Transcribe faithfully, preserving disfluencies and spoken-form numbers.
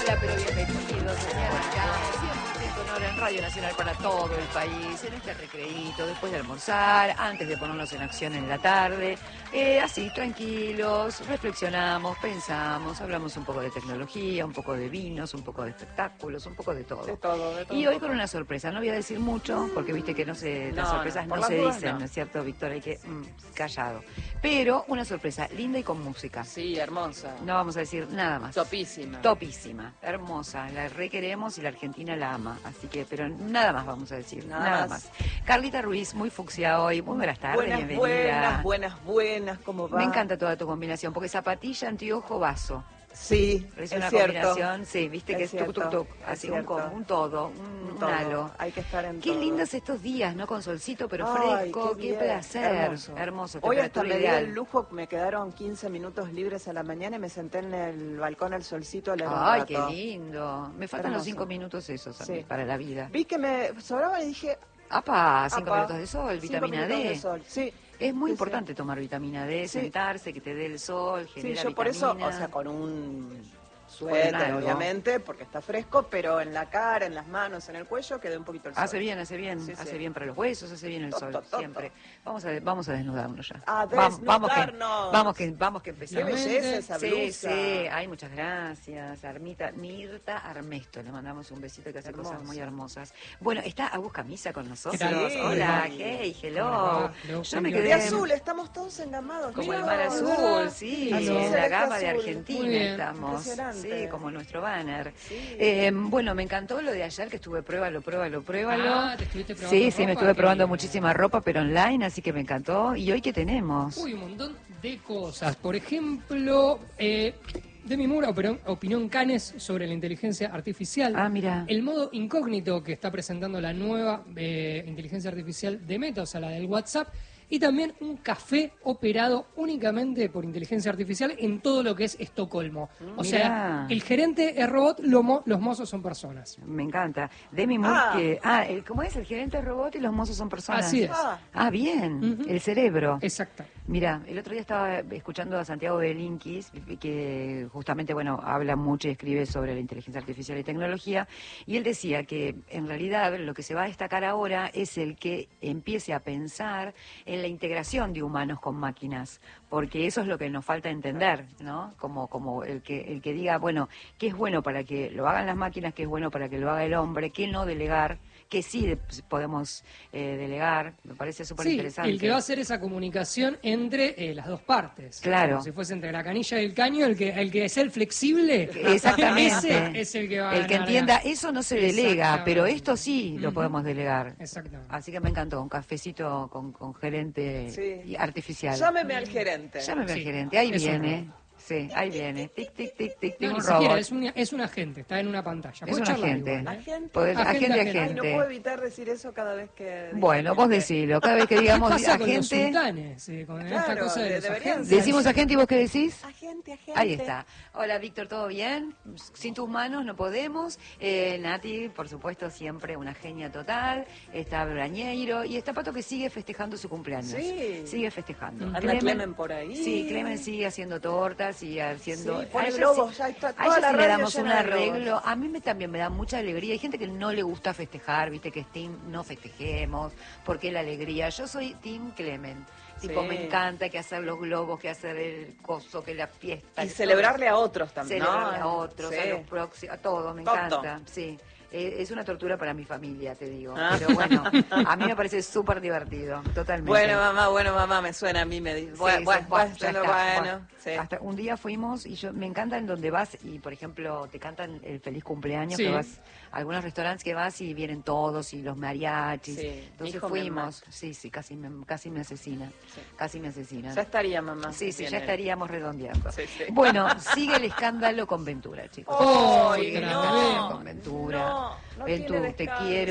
Hola, pero bienvenidos, señores, acá, cien por ciento Sonora en Radio Nacional para todo el país, en este recreíto, después de almorzar, antes de ponernos en acción en la tarde, eh, así, tranquilos, reflexionamos, pensamos, hablamos un poco de tecnología, un poco de vinos, un poco de espectáculos, un poco de todo. De todo, de todo. Y hoy con una sorpresa, no voy a decir mucho, porque viste que no se, las No, sorpresas no, no, por se las dudas, dicen, no. ¿no es cierto, Víctor? Hay que, mm, callado. Pero una sorpresa linda y con música. Sí, hermosa. No vamos a decir nada más. Topísima. Topísima, hermosa, la requeremos y la Argentina la ama, así que, pero nada más vamos a decir, nada, Nada más. más. Carlita Ruiz, muy fucsia hoy, muy buenas tardes, Buenas, bienvenida. buenas, buenas, buenas, ¿cómo va? Me encanta toda tu combinación, porque zapatilla, anteojo, vaso. Sí, Es, es una cierto. combinación, sí, viste que es, Es tuc, tuc, cierto, tuc, es así un, cierto. como un todo, un, un Todo. halo. Hay que estar en Qué todo. lindos estos días, ¿no? Con solcito, pero Ay, fresco, qué, bien. placer. Hermoso. Hermoso, Hoy hasta temperatura me di ideal. el lujo, me quedaron quince minutos libres a la mañana y me senté en el balcón al solcito a leer un Ay, qué rato. lindo. Me faltan los Hermoso. cinco minutos esos a Sí. mí, para la vida. Vi que me sobraban y dije... Apa, cinco apa, minutos de sol, cinco vitamina minutos D. de sol. Sí. Es muy Sí, importante tomar vitamina D, Sí. sentarse, que te dé el sol, Sí, genera yo por eso, vitamina. o sea, con un Con suéter, algo. obviamente, porque está fresco, pero en la cara, en las manos, en el cuello, quedé un poquito el sol. Hace bien, hace bien, Sí, hace sí. bien para los huesos, hace bien el To, sol, to, to, siempre. to. Vamos a, vamos a desnudarnos ya. A Vam- vamos que, desnudarnos. vamos que, vamos que Qué empezamos. belleza esa Sí, blusa. sí, ay, muchas gracias. Armita, Mirta Armesto, le mandamos un besito que hace Hermoso. cosas muy hermosas. Bueno, está Agus Camisa con nosotros. ¿Qué tal? Sí. Hola, Sí. hey, ¿Cómo hello. va? Hello, Yo me señor. De quedé azul, estamos todos engamados. como Mirá, el mar es azul, verdad. sí, Azul en la celeste gama de azul. Argentina Muy bien, estamos. impresionante. Sí, como nuestro banner. Sí. Eh, bueno, me encantó lo de ayer que estuve pruébalo, pruébalo, pruébalo. Ah, ¿te estuviste probando Sí, sí, me ropa? estuve Qué probando bien. muchísima ropa, pero online, así que me encantó. ¿Y hoy qué tenemos? Uy, un montón de cosas. Por ejemplo, eh, Demi Moore, opinión, opinión Canes sobre la inteligencia artificial. Ah, mira. El modo incógnito que está presentando la nueva eh, inteligencia artificial de Meta, o sea, la del WhatsApp. Y también un café operado únicamente por inteligencia artificial en todo lo que es Estocolmo. O Mirá. sea, el gerente es robot, lo mo- los mozos son personas. Me encanta. Demi Moore, Ah. que... Ah, el, ¿cómo es? El gerente es robot y los mozos son personas. Así es. Ah, Ah, bien. Ujú. El cerebro. Exacto. Mira, el otro día estaba escuchando a Santiago Belinkis, que justamente, bueno, habla mucho y escribe sobre la inteligencia artificial y tecnología, y él decía que en realidad lo que se va a destacar ahora es el que empiece a pensar en la integración de humanos con máquinas, porque eso es lo que nos falta entender, ¿no? Como, como el que, el que diga, bueno, ¿qué es bueno para que lo hagan las máquinas, qué es bueno para que lo haga el hombre, qué no delegar, qué sí de- podemos eh, delegar? Me parece súper Sí, interesante. el que va a hacer esa comunicación entre eh, las dos partes. Claro. Como si fuese entre la canilla y el caño, el que, el que es el flexible, Exactamente. ese es el que va a El que ganar. entienda, eso no se delega, Exactamente. pero esto sí lo Ujú. podemos delegar. Exactamente. Así que me encantó, un cafecito con, con gerente Sí. y artificial. llámeme al gerente. Llámeme al Sí, gerente, ahí eso viene. es verdad. Sí, ahí viene. Tic, tic, tic, tic, tic, No, un ni siquiera, robot. es un, es un agente, está en una pantalla. Es Puede un charlar agente. igual, ¿eh? Agente. Poder- Agente, agente, agente. Ay, no agente. puedo evitar decir eso cada vez que... digo Bueno, vos agente. decilo. Cada vez que ¿Qué digamos pasa con los agente, sultanes? eh, con esta Claro, cosa de de- los deberían agentes? ser. decimos agente y vos qué decís. Agente, agente. Ahí está. Hola, Víctor, ¿todo bien? Sin tus manos no podemos. Eh, Nati, por supuesto, siempre una genia total. Está Brañeiro y está Pato que sigue festejando su cumpleaños. Sí. Sigue festejando. Anda Anda Clemen por ahí. Sí, Clemen sigue haciendo tortas y haciendo... Sí, pone a ella globos, sí- ya está a toda ella la sí le radio damos un llena de globos. arreglo. A mí me, también me da mucha alegría. Hay gente que no le gusta festejar, viste que es team no festejemos, porque la alegría. Yo soy team Clemen. Tipo, Sí. me encanta que hacer los globos, que hacer el coso, que la fiesta. Y que celebrarle a otros también, ¿no? Celebrarle a otros, Sí. a los próximos, a todos, me Todo. encanta, sí. Eh, es una tortura para mi familia, te digo. Ah. Pero bueno, a mí me parece súper divertido, totalmente. Bueno, mamá, bueno, mamá, me suena a mí, me dice. Sí, Bueno, sí, bueno, bueno, ya bueno, está, bueno, sí. Hasta un día fuimos y yo me encanta en donde vas y, por ejemplo, te cantan el feliz cumpleaños, Sí. que vas a algunos restaurantes que vas y vienen todos y los mariachis. Sí, mi Entonces hijo me fuimos, sí, sí, casi me, casi me asesina, Sí. casi me asesina. Ya estaría, mamá. Sí, sí, ya Viene. estaríamos redondeando. Sí, sí. Bueno, sigue el escándalo con Ventura, chicos. ¡Ay, Sigue el no! escándalo con Ventura. No, no Ventu, tiene te descanso. quiero.